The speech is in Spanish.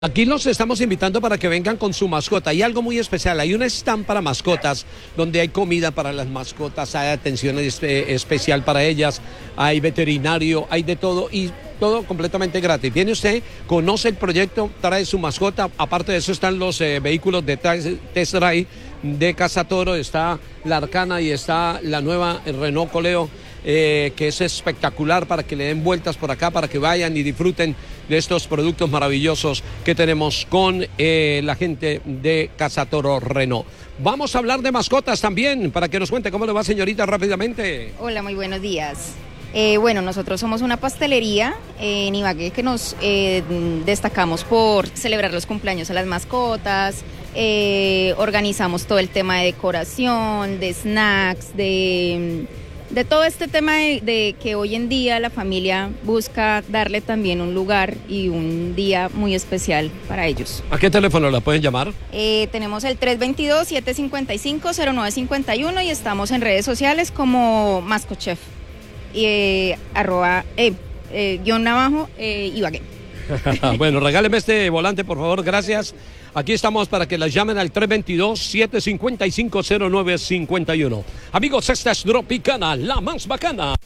Aquí los estamos invitando para que vengan con su mascota. Hay algo muy especial, hay un stand para mascotas donde hay comida para las mascotas, hay atención especial para ellas, hay veterinario, hay de todo y todo completamente gratis. Viene usted, conoce el proyecto, trae su mascota, aparte de eso están los vehículos de test drive de Casa Toro, está la Arcana y está la nueva Renault Coleo. Que es espectacular para que le den vueltas por acá, para que vayan y disfruten de estos productos maravillosos que tenemos con la gente de Casa Toro Renault. Vamos a hablar de mascotas también, para que nos cuente cómo le va, señorita, rápidamente. Hola, muy buenos días. Bueno, nosotros somos una pastelería en Ibagué que nos destacamos por celebrar los cumpleaños a las mascotas, organizamos todo el tema de decoración, de snacks, de todo este tema de que hoy en día la familia busca darle también un lugar y un día muy especial para ellos. ¿A qué teléfono la pueden llamar? Tenemos el 322-755-0951 y estamos en redes sociales como Mascochef _Ibagué. Bueno, regáleme este volante, por favor, gracias. Aquí estamos para que las llamen al 322-755-0951. Amigos, esta es Tropicana, la más bacana.